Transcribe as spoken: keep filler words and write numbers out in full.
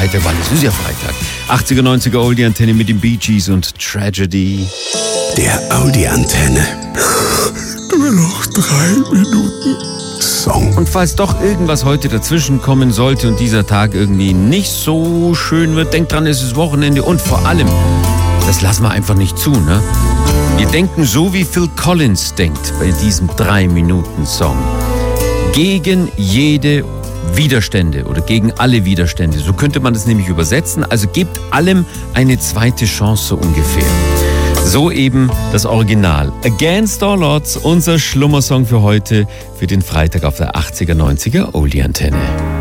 Freitag, weil es ist ja Freitag. achtziger, neunziger Oldie-Antenne mit den Bee Gees und Tragedy. Der Oldie-Antenne. Nur noch drei Minuten Song. Und falls doch irgendwas heute dazwischen kommen sollte und dieser Tag irgendwie nicht so schön wird, denkt dran, es ist Wochenende und vor allem, das lassen wir einfach nicht zu, ne? Wir denken so, wie Phil Collins denkt bei diesem drei Minuten Song. Gegen jede Widerstände oder gegen alle Widerstände. So könnte man das nämlich übersetzen. Also gebt allem eine zweite Chance so ungefähr. So eben das Original. Against All Odds, unser Schlummersong für heute, für den Freitag auf der achtziger, neunziger Oldie-Antenne.